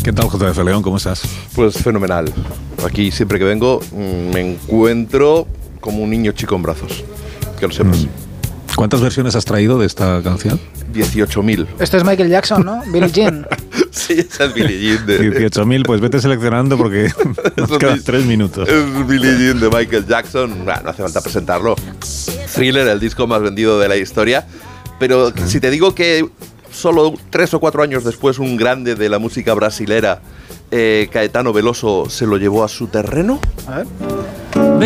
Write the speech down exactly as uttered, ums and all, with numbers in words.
¿Qué tal, J F León? ¿Cómo estás? Pues fenomenal. Aquí siempre que vengo me encuentro como un niño chico en brazos. Que lo sepas. Mm. ¿Cuántas versiones has traído de esta canción? dieciocho mil. Esto es Michael Jackson, ¿no? Billie Jean. Sí, esa es Billie Jean. De... dieciocho mil, pues vete seleccionando porque nos quedan tres minutos. Es Billie Jean de Michael Jackson. Bueno, no hace falta presentarlo. Thriller, el disco más vendido de la historia. Pero ¿Mm? si te digo que solo tres o cuatro años después un grande de la música brasilera, eh, Caetano Veloso, se lo llevó a su terreno. A ver.